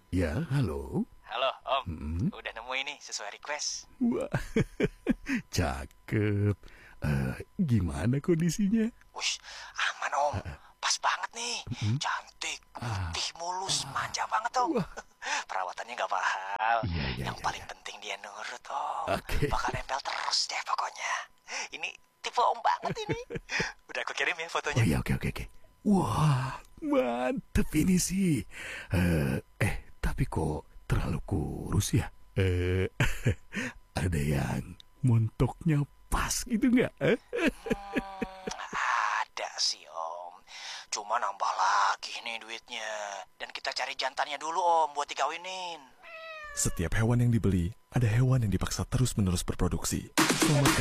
Ya, halo. Halo, Om. Hmm. Udah nemu ini sesuai request. Wah, cakep. Gimana kondisinya? Wush, aman, Om. Pas banget nih. Hmm. Cantik, putih, mulus, manja banget, Om. Wah, Perawatannya nggak mahal. iya, iya, Yang iya, paling iya. penting dia nurut, Om. Oke. Bakal nempel terus deh pokoknya. Ini tipe Om banget ini. Udah aku kirim ya Oh fotonya. iya, oke, oke, oke. Wah, mantep ini sih. Tapi kok terlalu kurus ya? Ada yang montoknya pas gitu nggak? Ada sih, Om. Cuma nambah lagi nih duitnya. Dan kita cari jantannya dulu, Om, buat dikawinin. Setiap hewan yang dibeli, ada hewan yang dipaksa terus-menerus berproduksi. Selamat